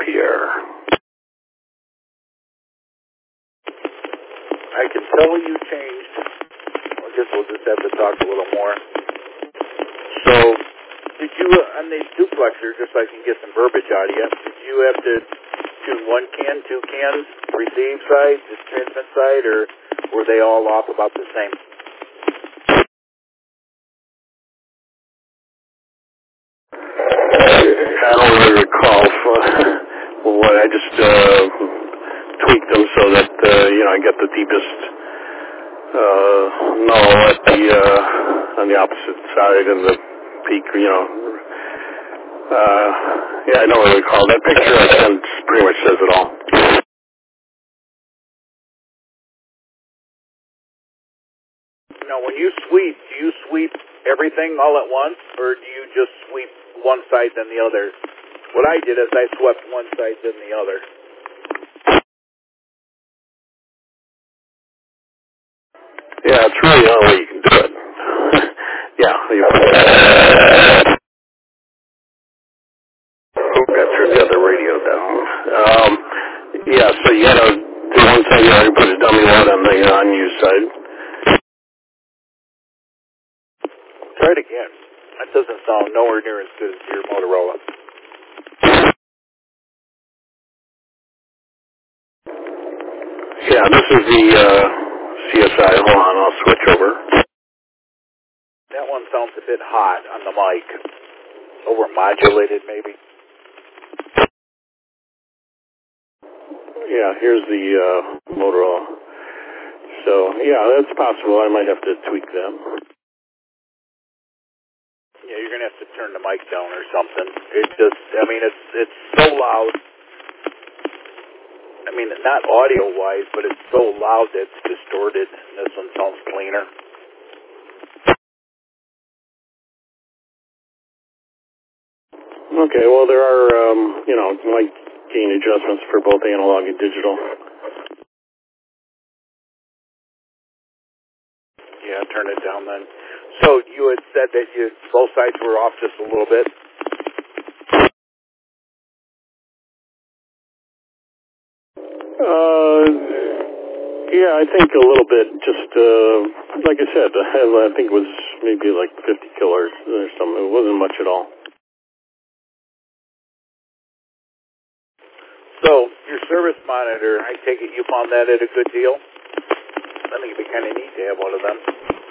Pierre. I can tell you changed. I guess we'll just have to talk a little more. So, did you, on the duplexer, just so I can get some verbiage out of you, did you have to tune one can, two cans, receive side, the transmit side, or were they all off about the same? I don't really recall what I just tweaked them so that I get the deepest null at the on the opposite side and the peak. Yeah, I don't really recall. That picture I sent pretty much says it all. Now, when you sweep, do you sweep everything all at once, or do you just sweep one side then the other? What I did is I swept one side then the other. Yeah, it's really the only way you can do it. Yeah. Got turn the other radio down. Yeah, so you gotta do one side, you put a dummy load on the unused side. Try it again. That doesn't sound nowhere near as good as your Motorola. Yeah, this is the CSI. Hold on, I'll switch over. That one sounds a bit hot on the mic. Overmodulated, maybe. Yeah, here's the Motorola. So, yeah, that's possible. I might have to tweak them. Yeah, you're going to have to turn the mic down or something. It just, it's so loud. Not audio-wise, but it's so loud that it's distorted. This one sounds cleaner. Okay, well, there are, mic gain adjustments for both analog and digital. Yeah, turn it down then. So you had said that both sides were off just a little bit? Yeah, I think a little bit. Just like I said, I think it was maybe like 50 killers or something. It wasn't much at all. So your service monitor, I take it you found that at a good deal? I think it'd be kind of neat to have one of them.